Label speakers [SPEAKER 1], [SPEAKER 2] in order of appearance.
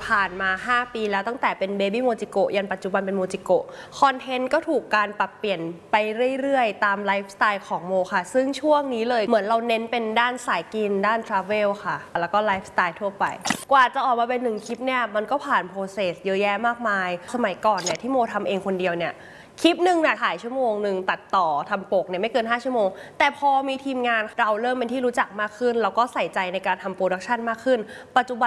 [SPEAKER 1] ผ่านมา 5 ปีแล้วตั้งแต่เป็นเบบี้โมจิโกะยันปัจจุบันเป็นโมจิโกะคอนเทนต์ก็ถูกการปรับเปลี่ยนไปเรื่อยๆตามไลฟ์สไตล์ของโมค่ะซึ่งช่วงนี้เลยเหมือนเราเน้นเป็นด้านสายกินด้านทราเวลค่ะแล้วก็ไลฟ์สไตล์ทั่วไปกว่าจะออกมาเป็น1 คลิปเนี่ยมันก็ผ่านโปรเซสเยอะแยะมากมายสมัยก่อนเนี่ยที่โมทำเองคนเดียวเนี่ยคลิปหนึ่งเนี่ยถ่ายชั่วโมงหนึ่งตัดต่อทำปกเนี่ยไม่เกิน5 ชั่วโมงแต่พอมีทีมงานเราเริ่มเป็นที่รู้จักมากขึ้นแล้วก็ใส่ใจในการทำโปรดักชันมากขึ้นปัจจุบัน